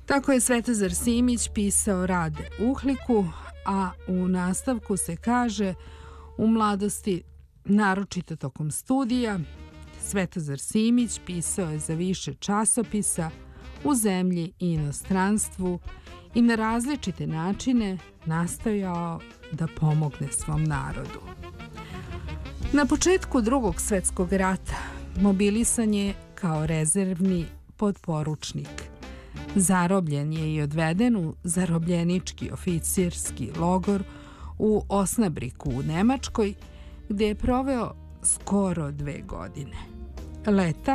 Tako je Svetozar Simić pisao Rade Uhliku, a u nastavku se kaže: u mladosti, naročito tokom studija, Svetozar Simić pisao je za više časopisa u zemlji i inostranstvu i na različite načine nastojao da pomogne svom narodu. Na početku Drugog svetskog rata mobilisan je kao rezervni podporučnik. Zarobljen je i odveden u zarobljenički oficirski logor u Osnabriku u Nemačkoj, gde je proveo skoro 2 godine. Leta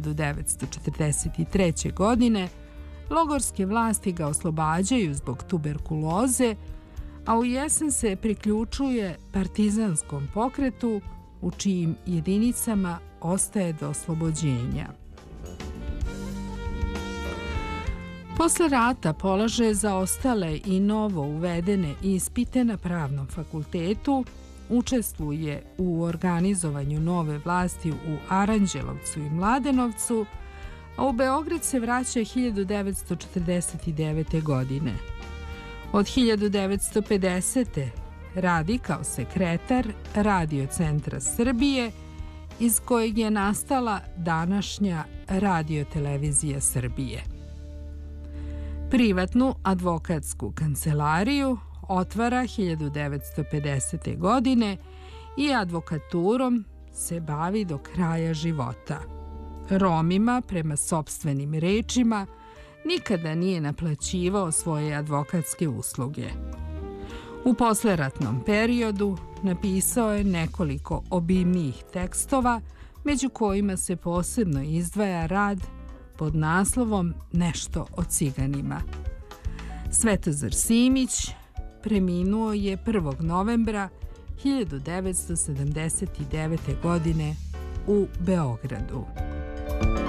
1943. godine logorske vlasti ga oslobađaju zbog tuberkuloze, a u jesen se priključuje partizanskom pokretu u čijim jedinicama ostaje do oslobođenja. Posle rata polaže zaostale i novo uvedene ispite na Pravnom fakultetu, učestvuje u organizovanju nove vlasti u Aranđelovcu i Mladenovcu, a u Beograd se vraća 1949. godine. Od 1950. radi kao sekretar Radio centra Srbije, iz kojeg je nastala današnja Radio-televizija Srbije. Privatnu advokatsku kancelariju otvara 1950. godine i advokaturom se bavi do kraja života. Romima, prema sopstvenim rečima, nikada nije naplaćivao svoje advokatske usluge. U posleratnom periodu napisao je nekoliko obimnijih tekstova, među kojima se posebno izdvaja rad pod naslovom Nešto o ciganima. Svetozar Simić preminuo je 1. novembra 1979. godine u Beogradu.